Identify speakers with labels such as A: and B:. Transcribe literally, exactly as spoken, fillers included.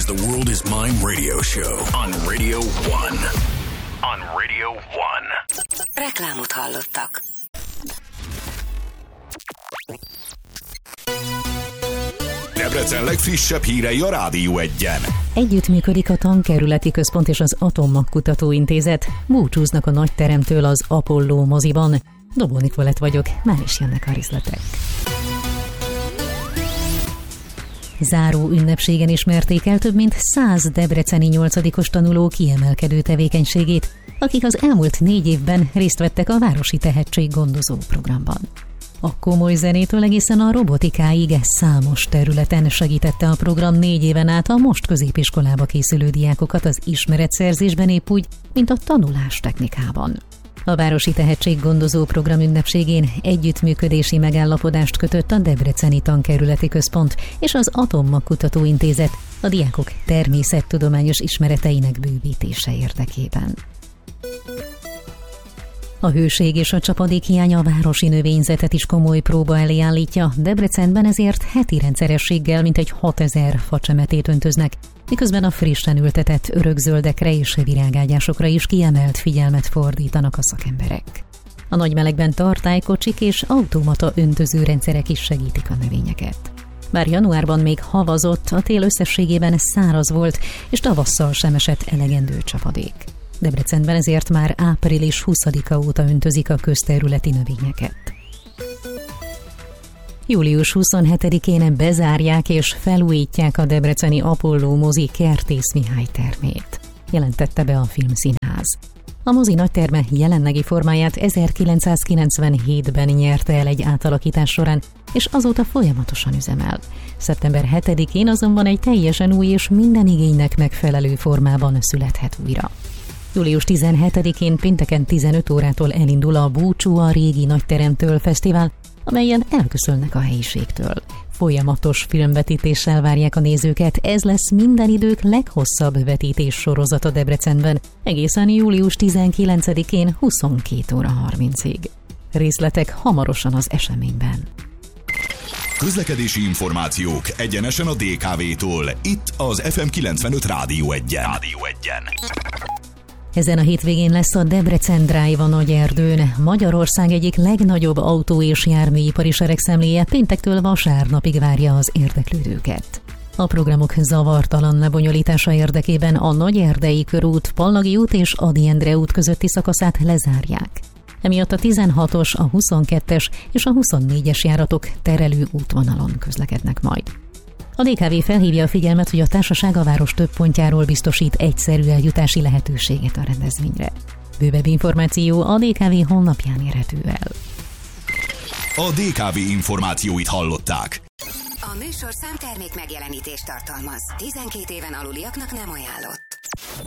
A: The World Is Mine radio show on Radio One. On Radio One.
B: Reklámot hallottak.
A: Debrecen legfrissebb hírei a Rádió Egyen.
C: Együttműködik a Tankerületi Központ és az Atommag Kutatóintézet. Búcsúznak a nagyteremtől az Apollo moziban. Dobó Nikolett vagyok, már is jönnek a részletek. Záró ünnepségen ismerték el több mint száz debreceni nyolcadikos tanuló kiemelkedő tevékenységét, akik az elmúlt négy évben részt vettek a Városi Tehetség Gondozó programban. A komoly zenétől egészen a robotikáig számos területen segítette a program négy éven át a most középiskolába készülő diákokat az ismeretszerzésben épp úgy, mint a tanulás technikában. A Városi Tehetség Gondozó program ünnepségén együttműködési megállapodást kötött a Debreceni Tankerületi Központ és az Atommag Kutatóintézet a diákok természettudományos ismereteinek bővítése érdekében. A hőség és a csapadék hiánya a városi növényzetet is komoly próba elé állítja, Debrecenben ezért heti rendszerességgel mintegy hatezer facsemetét öntöznek, miközben a frissen ültetett örökzöldekre és virágágyásokra is kiemelt figyelmet fordítanak a szakemberek. A nagy melegben tartálykocsik és automata öntözőrendszerek is segítik a növényeket. Bár januárban még havazott, a tél összességében száraz volt, és tavasszal sem esett elegendő csapadék. Debrecenben ezért már április huszadika óta öntözik a közterületi növényeket. július huszonhetedikén bezárják és felújítják a debreceni Apollo mozi Kertész Mihály termét, jelentette be a Filmszínház. A mozi nagyterme jelenlegi formáját ezerkilencszázkilencvenhétben nyerte el egy átalakítás során, és azóta folyamatosan üzemel. szeptember hetedikén azonban egy teljesen új és minden igénynek megfelelő formában születhet újra. július tizenhetedikén pénteken tizenöt órától elindul a Búcsú a régi nagyteremtől fesztivál, amelyen elköszönnek a helyiségtől. Folyamatos filmvetítéssel várják a nézőket, ez lesz minden idők leghosszabb vetítés sorozata Debrecenben, egészen július tizenkilencedikén huszonkét óra harmincig. Részletek hamarosan az eseményben.
A: Közlekedési információk egyenesen a dé ká vé-tól, itt az ef em kilencvenöt Rádió Egyen. Rádió Egyen.
C: Ezen a hétvégén lesz a Debrecen Drive a Nagyerdőn, Magyarország egyik legnagyobb autó- és járműipari seregszemléje péntektől vasárnapig várja az érdeklődőket. A programok zavartalan lebonyolítása érdekében a Nagyerdei körút, Pallagi út és Ady Endre út közötti szakaszát lezárják. Emiatt a tizenhatos, a huszonkettes és a huszonnégyes járatok terelő útvonalon közlekednek majd. A dé ká vé felhívja a figyelmet, hogy a társaság a város több pontjáról biztosít egyszerű eljutási lehetőséget a rendezvényre. Bővebb információ a dé ká vé honlapján érhető el.
A: A dé ká vé információit hallották.
B: A műsorszám termék megjelenítést tartalmaz. tizenkét éven aluliaknak nem ajánlott.